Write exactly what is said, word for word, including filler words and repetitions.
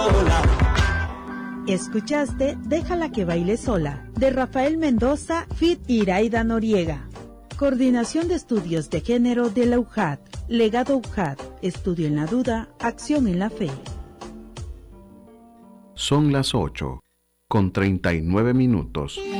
sola. Escuchaste Déjala que baile sola, de Rafael Mendoza, feat. Iraida Noriega. Coordinación de Estudios de Género de la U J A D. Legado U J A D. Estudio en la duda, acción en la fe. Son las ocho, con treinta y nueve minutos.